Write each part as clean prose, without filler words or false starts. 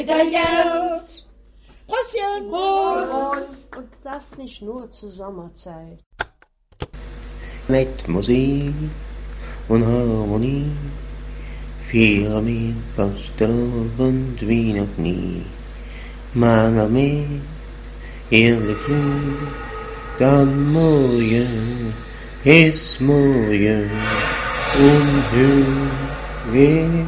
Geld. Prostchen. Prost. Und das nicht nur zur Sommerzeit. Mit Musik und Harmonie feiern wir Fastelavond wie noch nie. Mal mehr, ehrlich Flug, dann morgen ist morgen und höher.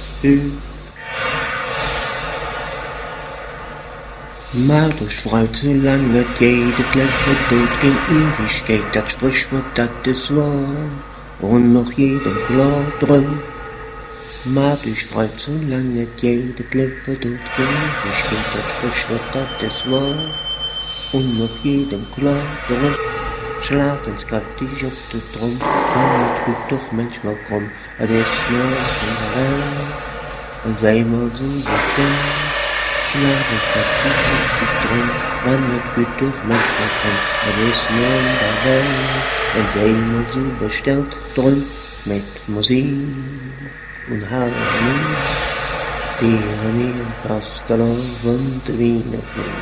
Macht euch frei, zu lang wird jedes Leben tot gegen Ewigkeit. Das Sprichwort, das ist wahr und noch jedem klar drin. Macht euch frei, zu lang wird jedes Leben tot gegen Ewigkeit. Das Sprichwort, das ist wahr und noch jedem klar drin. Schlag ins kräftig auf den Drum, man wird gut doch manchmal krumm. Es ist nur in der Welt und sei mal so bestimmt. Schlag ins kräftig auf den Drum, man wird gut doch manchmal krumm. Es ist nur in der Welt und sei mal so bestellt. Drum mit Musik und Harmonie feiern wir Fastelavond wie noch nie.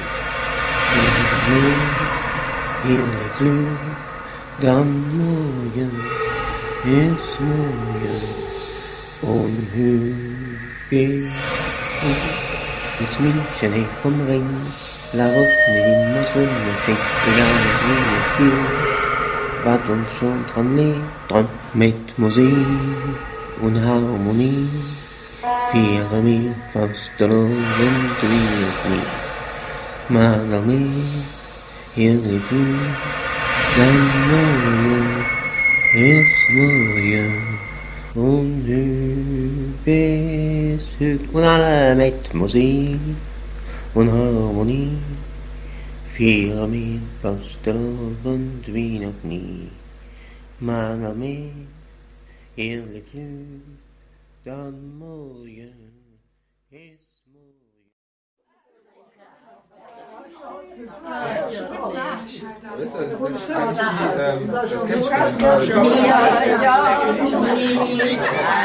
Hier Flug, dann morgen ist morgen und Hügel. Ins München vom Ring, la Route immer so schön, egal wie es geht, was uns schon dran liegt, dran mit Musik und Harmonie, feiern wir Fastelavond wie noch nie. Mal hier die Flug, dann morgen ist morgen und Hügel ist Hügel. Und alle mit Musik und Harmonie feiern wir Fastelavond wie noch nie. Mal hier die Flug, dann morgen ist Das kennt ich.